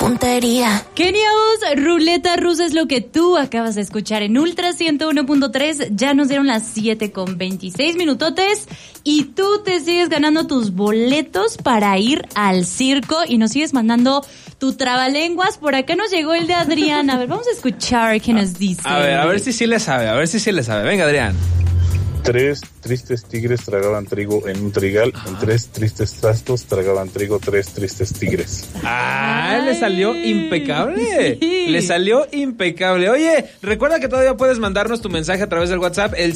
tontería. Kenia Os, Ruleta Rusa es lo que tú acabas de escuchar en Ultra 101.3. Ya nos dieron las 7:26 minutotes y tú te sigues ganando tus boletos para ir al circo y nos sigues mandando tu trabalenguas. Por acá nos llegó el de Adrián. A ver, vamos a escuchar qué nos dice. A ver si sí le sabe, Venga, Adrián. 3 tristes tigres tragaban trigo en un trigal. En 3 tristes trastos tragaban trigo 3 tristes tigres. Le salió impecable. Sí. Le salió impecable. Oye, recuerda que todavía puedes mandarnos tu mensaje a través del WhatsApp, el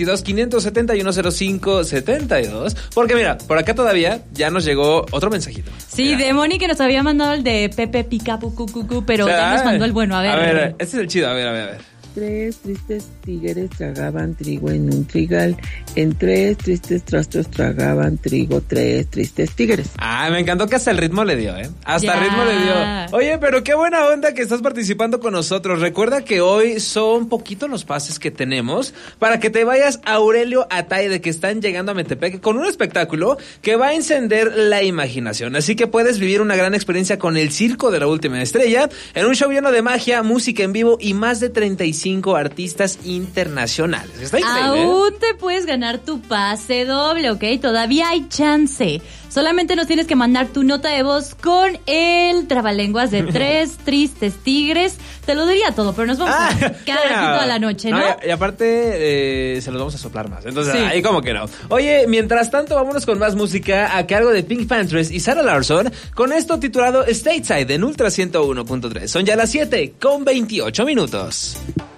722-571-0572. Porque mira, por acá todavía ya nos llegó otro mensajito. Sí, mira. De Moni que nos había mandado el de Pepe Picapu Cucucu, pero ya nos mandó el bueno. A ver, este es el chido, a ver. 3 tristes tigres tragaban trigo en un trigal. En 3 tristes trastos tragaban trigo 3 tristes tigres. Me encantó que hasta el ritmo le dio, Hasta el ritmo le dio. Oye, pero qué buena onda que estás participando con nosotros. Recuerda que hoy son poquitos los pases que tenemos para que te vayas a Aurelio Ataide, que están llegando a Metepec con un espectáculo que va a encender la imaginación. Así que puedes vivir una gran experiencia con el Circo de la Última Estrella en un show lleno de magia, música en vivo y más de 35 artistas internacionales. Está increíble. Aún te puedes ganar tu pase doble, ¿ok? Todavía hay chance. Solamente nos tienes que mandar tu nota de voz con el trabalenguas de 3 tristes tigres. Te lo diría todo, pero nos vamos a quedar aquí toda la noche, ¿no? Y aparte, se los vamos a soplar más. Entonces, ahí como que no. Oye, mientras tanto, vámonos con más música a cargo de Pink Panthers y Sarah Larsson, con esto titulado Stateside en Ultra 101.3. Son ya las 7:28 minutos.